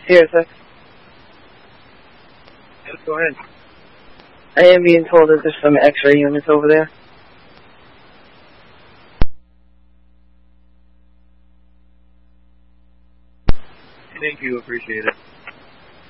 Here, sir. Yes, go ahead. I am being told that there's some X-ray units over there. Thank you, appreciate it.